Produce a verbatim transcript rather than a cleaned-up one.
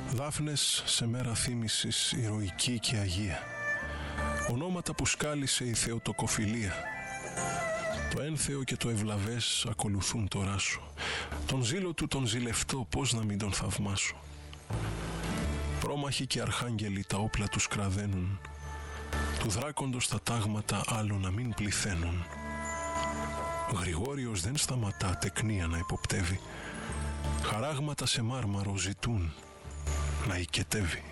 Δάφνες σε μέρα θύμησης ηρωική και αγία, ονόματα που σκάλισε η θεοτοκοφιλία. Το ένθεο και το ευλαβές ακολουθούν το ράσο. Τον ζήλο του τον ζηλευτό, πώς να μην τον θαυμάσω. Πρόμαχοι και αρχάγγελοι τα όπλα τους κραδένουν, του δράκοντος τα τάγματα άλλο να μην πληθαίνουν. Γρηγόριος δεν σταματά τεκνία να υποπτεύει, χαράγματα σε μάρμαρο ζητούν να οικετεύει.